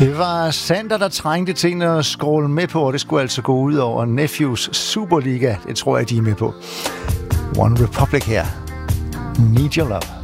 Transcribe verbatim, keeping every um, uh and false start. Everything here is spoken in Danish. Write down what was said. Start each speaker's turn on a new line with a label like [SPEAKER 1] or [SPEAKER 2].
[SPEAKER 1] Det var Sander, der trængte til en at scrolle med på, og det skulle altså gå ud over Nephews Superliga. Det tror jeg, de er med på. One Republic her. Need Your Love.